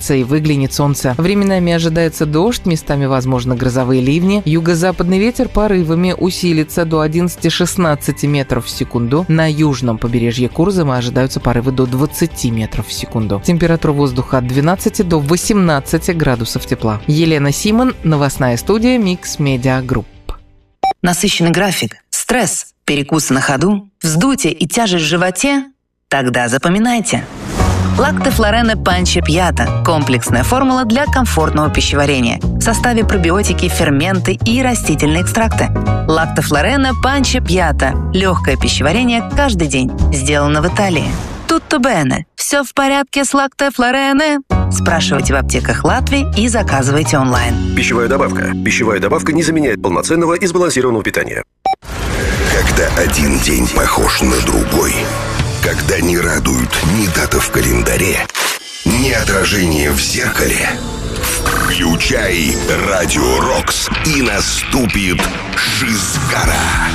прояснится и выглянет солнце. Временами ожидается дождь, местами возможно грозовые ливни. Юго-западный ветер порывами усилится до 11-16 метров в секунду. На южном побережье Курзама ожидаются порывы до 20 метров в секунду. Температура воздуха от 12 до 18 градусов тепла. Елена Симон, новостная студия Mix Media Group. Насыщенный график, стресс, перекусы на ходу, вздутие и тяжесть в животе? Тогда запоминайте. Лакте Флорене Панче Пьята – комплексная формула для комфортного пищеварения. В составе пробиотики, ферменты и растительные экстракты. Лакте Флорене Панче Пьята – легкое пищеварение каждый день. Сделано в Италии. Tutto bene. Все в порядке с Лакте Флорене? Спрашивайте в аптеках Латвии и заказывайте онлайн. Пищевая добавка. Пищевая добавка не заменяет полноценного и сбалансированного питания. Когда один день похож на другой, когда не радуют ни дата в календаре, ни отражение в зеркале, включай Радио Рокс, и наступит Шизгара.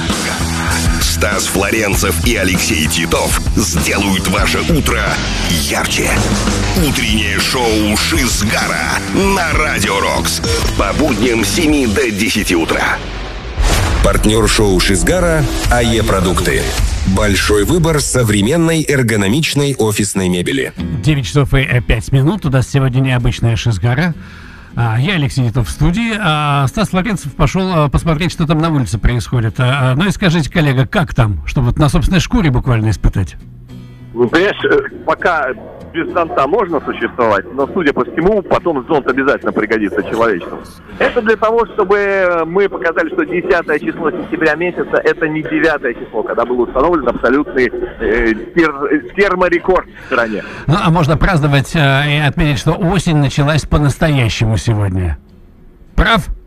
Стас Флоренцев и Алексей Титов сделают ваше утро ярче. Утреннее шоу Шизгара на Радио Рокс. По будням с 7 до 10 утра. Партнер шоу Шизгара АЕ Продукты. Большой выбор современной эргономичной офисной мебели. 9 часов и 5 минут. У нас сегодня необычная Шизгара. Я Алексей Титов в студии, а Стас Флоренцев пошел посмотреть, что там на улице происходит. Ну и скажите, коллега, как там, чтобы на собственной шкуре буквально испытать? Ну, понимаешь, пока без зонта можно существовать, но, судя по всему, потом зонт обязательно пригодится человечеству. Это для того, чтобы мы показали, что 10 число сентября месяца – это не 9 число, когда был установлен абсолютный терморекорд в стране. Ну, а можно праздновать и отметить, что осень началась по-настоящему сегодня. Прав?